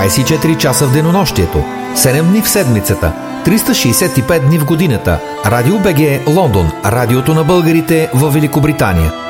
24 часа в денонощието, 7 дни в седмицата, 365 дни в годината. Радио БГ Лондон, радиото на българите във Великобритания.